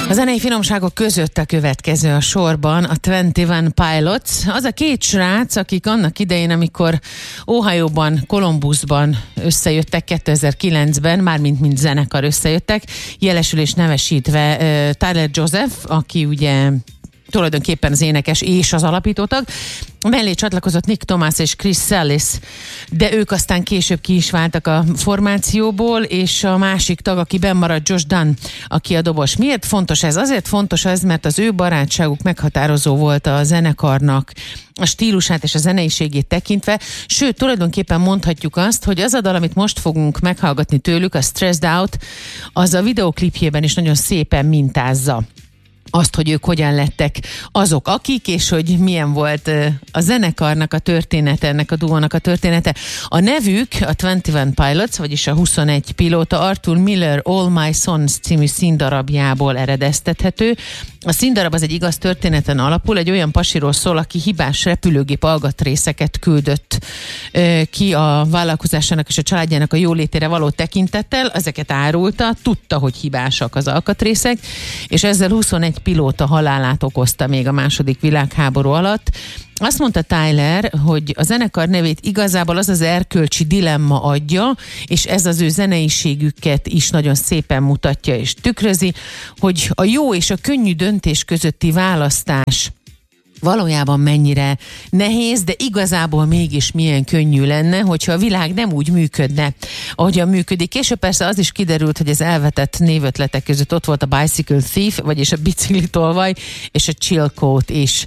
A zenei finomságok között a következő a sorban a 21 Pilots. Az a két srác, akik annak idején, amikor Ohioban, Columbusban összejöttek 2009-ben, mármint mint zenekar összejöttek, jelesül és nevesítve Tyler Joseph, aki ugye tulajdonképpen az énekes és az alapítótag. Mellé csatlakozott Nick Thomas és Chris Sallis, de ők aztán később ki is váltak a formációból, és a másik tag, aki bennmaradt, Josh Dunn, aki a dobos. Miért fontos ez? Azért fontos ez, mert az ő barátságuk meghatározó volt a zenekarnak a stílusát és a zeneiségét tekintve, sőt, tulajdonképpen mondhatjuk azt, hogy az a dal, amit most fogunk meghallgatni tőlük, a Stressed Out, az a videoklipjében is nagyon szépen mintázza azt, hogy ők hogyan lettek azok, akik, és hogy milyen volt a zenekarnak a története, ennek a duónak a története. A nevük, a 21 Pilots, vagyis a 21 pilóta Arthur Miller All My Sons című színdarabjából eredeztethető. A színdarab az egy igaz történeten alapul, egy olyan pasiról szól, aki hibás repülőgép alkatrészeket küldött ki a vállalkozásának és a családjának a jólétére való tekintettel, ezeket árulta, tudta, hogy hibásak az alkatrészek, és ezzel 21 pilóta halálát okozta még a második világháború alatt. Azt mondta Tyler, hogy a zenekar nevét igazából az erkölcsi dilemma adja, és ez az ő zeneiségüket is nagyon szépen mutatja és tükrözi, hogy a jó és a könnyű döntés közötti választás valójában mennyire nehéz, de igazából mégis milyen könnyű lenne, hogyha a világ nem úgy működne, ahogyan működik. Később persze az is kiderült, hogy az elvetett névötletek között ott volt a Bicycle Thief, vagyis a biciklitolvaj, és a Chill Coat is.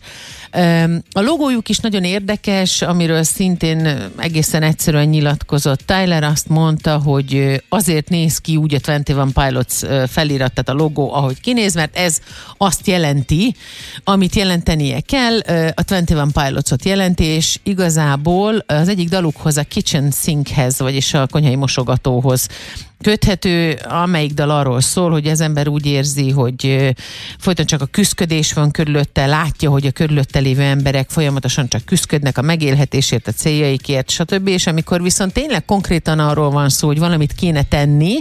A logójuk is nagyon érdekes, amiről szintén egészen egyszerűen nyilatkozott Tyler. Azt mondta, hogy azért néz ki úgy a 21 Pilots felirat, tehát a logó, ahogy kinéz, mert ez azt jelenti, amit jelentenie kell, a 21 Pilotsot jelenti, és igazából az egyik dalukhoz, a Kitchen Sinkhez, vagyis a konyhai mosogatóhoz köthető, amelyik dal arról szól, hogy az ember úgy érzi, hogy folyton csak a küszködés van körülötte, látja, hogy a körülötte lévő emberek folyamatosan csak küszködnek a megélhetésért, a céljaikért, stb. És amikor viszont tényleg konkrétan arról van szó, hogy valamit kéne tenni,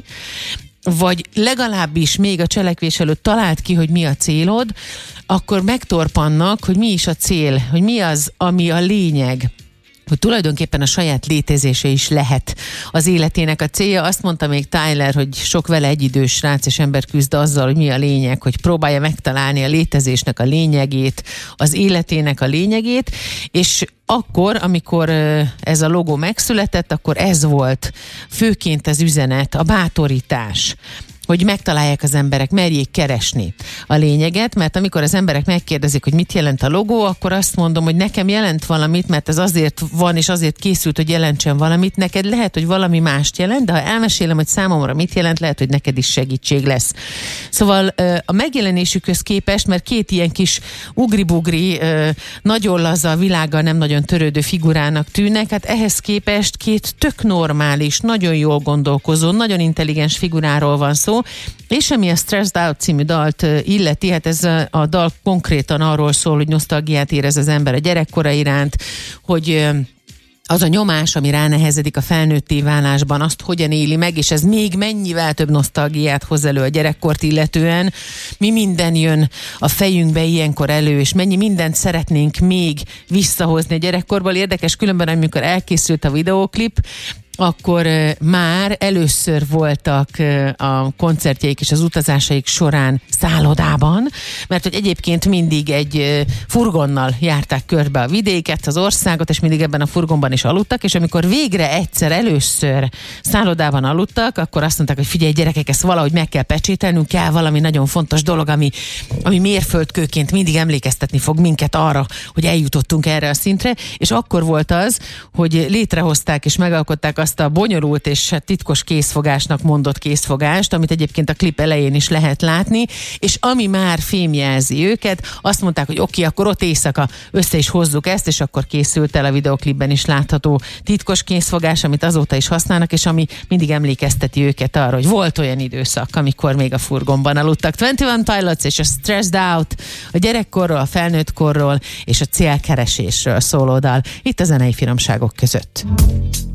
vagy legalábbis még a cselekvés előtt talált ki, hogy mi a célod, akkor megtorpannak, hogy mi is a cél, hogy mi az, ami a lényeg, hogy tulajdonképpen a saját létezése is lehet az életének a célja. Azt mondta még Tyler, hogy sok vele egyidős srác és ember küzd azzal, hogy mi a lényeg, hogy próbálja megtalálni a létezésnek a lényegét, az életének a lényegét, és akkor, amikor ez a logó megszületett, akkor ez volt főként az üzenet, a bátorítás, hogy megtalálják az emberek, merjék keresni a lényeget, mert amikor az emberek megkérdezik, hogy mit jelent a logó, akkor azt mondom, hogy nekem jelent valamit, mert ez azért van, és azért készült, hogy jelentsen valamit. Neked lehet, hogy valami mást jelent, de ha elmesélem, hogy számomra mit jelent, lehet, hogy neked is segítség lesz. Szóval a megjelenésükhöz képest, mert két ilyen kis ugribugri, nagyon laza, világgal nem nagyon törődő figurának tűnnek, hát ehhez képest két tök normális, nagyon jól gondolkozó, nagyon intelligens figuráról van szó, és ami a Stressed Out című dalt illeti, hát ez a dal konkrétan arról szól, hogy nosztalgiát érez az ember a gyerekkora iránt, hogy az a nyomás, ami ránehezedik a felnőtté válásban, azt hogyan éli meg, és ez még mennyivel több nosztalgiát hoz elő a gyerekkort illetően. Mi minden jön a fejünkbe ilyenkor elő, és mennyi mindent szeretnénk még visszahozni a gyerekkorból. Érdekes különben, amikor elkészült a videóklip, akkor már először voltak a koncertjeik és az utazásaik során szállodában, mert hogy egyébként mindig egy furgonnal járták körbe a vidéket, az országot, és mindig ebben a furgonban is aludtak, és amikor végre egyszer először szállodában aludtak, akkor azt mondták, hogy figyelj gyerekek, ezt valahogy meg kell pecsételnünk, kell valami nagyon fontos dolog, ami mérföldkőként mindig emlékeztetni fog minket arra, hogy eljutottunk erre a szintre, és akkor volt az, hogy létrehozták és megalkották azt a bonyolult és titkos készfogásnak mondott készfogást, amit egyébként a klip elején is lehet látni, és ami már fémjelzi őket, azt mondták, hogy oké, akkor ott éjszaka össze is hozzuk ezt, és akkor készült el a videoklipben is látható titkos készfogás, amit azóta is használnak, és ami mindig emlékezteti őket arra, hogy volt olyan időszak, amikor még a furgonban aludtak. 21 Pilots és a Stressed Out, a gyerekkorról, a felnőttkorról és a célkeresésről szóló dal itt a zenei finomságok között.